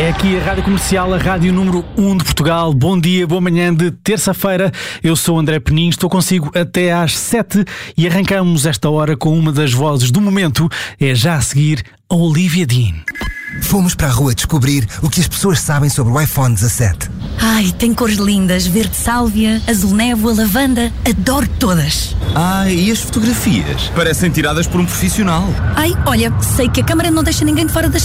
É aqui a Rádio Comercial, a rádio número 1 de Portugal. Bom dia, boa manhã de terça-feira. Eu sou André Penin, estou consigo até às 7 e arrancamos esta hora com uma das vozes do momento. É já a seguir a Olivia Dean. Fomos para a rua descobrir o que as pessoas sabem sobre o iPhone 17. Ai, tem cores lindas, verde sálvia, azul névoa, lavanda, adoro todas. Ai, e as fotografias? Parecem tiradas por um profissional. Ai, olha, sei que a câmara não deixa ninguém de fora das